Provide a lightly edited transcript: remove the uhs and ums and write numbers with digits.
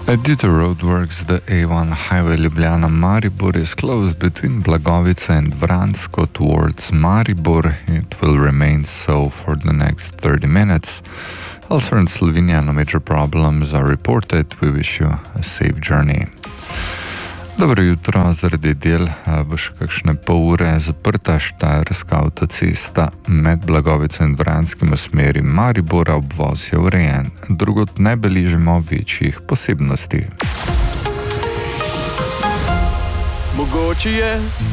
Due to roadworks, the A1 highway Ljubljana-Maribor is closed between Blagovica and Vransko towards Maribor. It will remain so for the next 30 minutes. Elsewhere in Slovenia, no major problems are reported. We wish you a safe journey. Dobro jutro, zaradi del bo še kakšne pol ure zaprta Štajerska avtocesta med Blagovico in Vranskim v smeri Maribora, obvoz je urejen. Drugod ne beležimo večjih posebnosti. Mogoče je